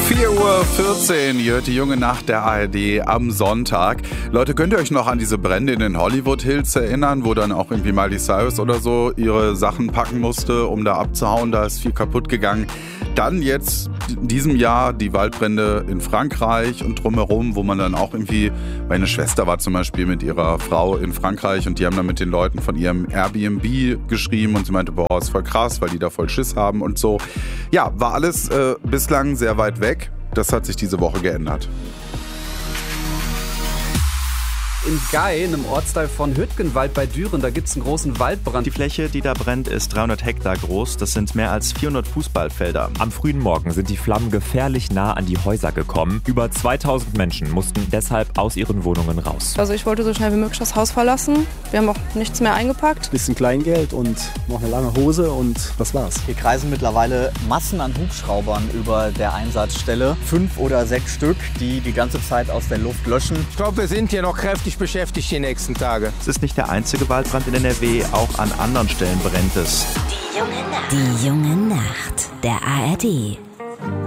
4:14 Uhr, ihr hört die junge Nacht der ARD am Sonntag. Leute, könnt ihr euch noch an diese Brände in den Hollywood Hills erinnern, wo dann auch irgendwie Miley Cyrus oder so ihre Sachen packen musste, um da abzuhauen? Da ist viel kaputt gegangen. Dann jetzt in diesem Jahr die Waldbrände in Frankreich und drumherum, wo man dann auch irgendwie, meine Schwester war zum Beispiel mit ihrer Frau in Frankreich und die haben dann mit den Leuten von ihrem Airbnb geschrieben und sie meinte, boah, ist voll krass, weil die da voll Schiss haben und so. Ja, war alles bislang sehr weit weg. Das hat sich diese Woche geändert. In Gein, im Ortsteil von Hüttgenwald bei Düren, da gibt es einen großen Waldbrand. Die Fläche, die da brennt, ist 300 Hektar groß. Das sind mehr als 400 Fußballfelder. Am frühen Morgen sind die Flammen gefährlich nah an die Häuser gekommen. Über 2000 Menschen mussten deshalb aus ihren Wohnungen raus. Also ich wollte so schnell wie möglich das Haus verlassen. Wir haben auch nichts mehr eingepackt. Bisschen Kleingeld und noch eine lange Hose und das war's. Hier kreisen mittlerweile Massen an Hubschraubern über der Einsatzstelle. 5 oder 6 Stück, die die ganze Zeit aus der Luft löschen. Ich glaube, wir sind hier noch kräftig beschäftigt die nächsten Tage. Es ist nicht der einzige Waldbrand in NRW, auch an anderen Stellen brennt es. Die junge Nacht der ARD.